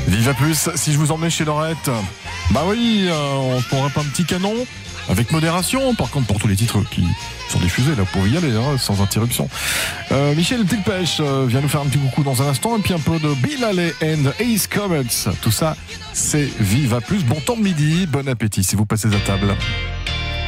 Viva Plus, si je vous emmenais chez Laurette, bah oui, on pourrait pas un petit canon avec modération. Par contre, pour tous les titres qui sont diffusés, là, vous pouvez y aller, hein, sans interruption. Michel Delpech vient nous faire un petit coucou dans un instant, et puis un peu de Bill Haley and Ace Comets. Tout ça, c'est Viva Plus. Bon temps de midi, bon appétit si vous passez à table.